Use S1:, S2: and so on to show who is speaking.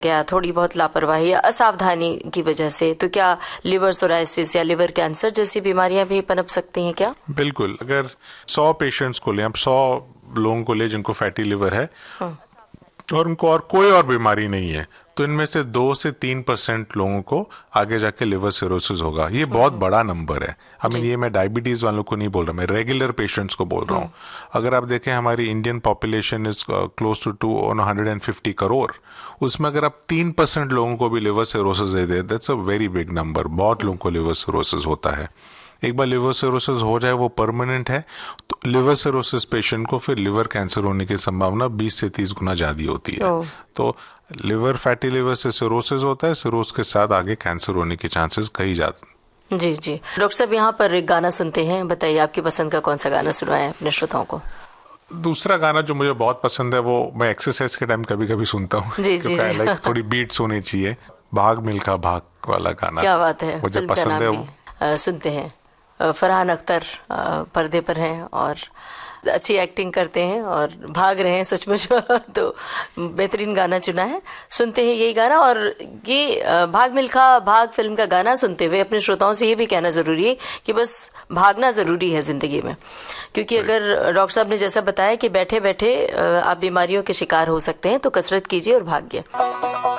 S1: क्या थोड़ी बहुत लापरवाही या असावधानी की वजह से, तो क्या लिवर सोराइसिस या लिवर कैंसर जैसी बीमारियां भी पनप सकती हैं क्या?
S2: बिल्कुल। अगर 100 पेशेंट्स को लें, अब 100 लोगों को लें जिनको फैटी लिवर है और उनको और कोई और बीमारी नहीं है, तो इनमें से 2 से 3% लोगों को आगे जाके लिवर सिरोसिस होगा। ये बहुत बड़ा नंबर है। ये मैं डायबिटीज वालों को नहीं बोल रहा, मैं रेगुलर पेशेंट्स को बोल रहा हूँ। अगर आप देखें, हमारी Indian population is close to 150 crore, उसमें अगर आप 3% लोगों को भी liver cirrhosis they they, that's a very big number. बहुत लोगों को लिवर सिरोसिस होता है। एक बार लिवर सिरोसिस हो जाए, वो परमानेंट है, तो लिवर सिरोसिस पेशेंट को फिर लिवर कैंसर होने की संभावना 20 से 30 गुना ज़्यादा होती है। तो लिवर, फैटी लिवर से सिरोसिस होता है, सिरोसिस के साथ आगे कैंसर होने के चांसेस कई ज़्यादा।
S1: जी जी डॉक्टर साहब, यहाँ पर एक गाना सुनते हैं, बताइए आपकी पसंद का कौन सा गाना सुनवाएं अपने श्रोताओं को?
S2: दूसरा गाना जो मुझे बहुत पसंद है, वो मैं एक्सरसाइज के टाइम कभी कभी सुनता हूँ।
S1: जी जी जी
S2: लाइक थोड़ी बीट्स होनी चाहिए। भाग मिल्खा भाग वाला गाना,
S1: क्या बात है,
S2: मुझे
S1: फिल्म का
S2: पसंद
S1: नाम
S2: है।
S1: भी सुनते हैं। फरहान अख्तर पर्दे पर हैं और अच्छी एक्टिंग करते हैं और भाग रहे हैं सचमुच। तो बेहतरीन गाना चुना है, सुनते हैं यही गाना। और ये भाग मिल्खा भाग फिल्म का गाना सुनते हुए अपने श्रोताओं से ये भी कहना ज़रूरी है कि बस भागना ज़रूरी है ज़िंदगी में, क्योंकि अगर डॉक्टर साहब ने जैसा बताया कि बैठे बैठे आप बीमारियों के शिकार हो सकते हैं, तो कसरत कीजिए और भागिए।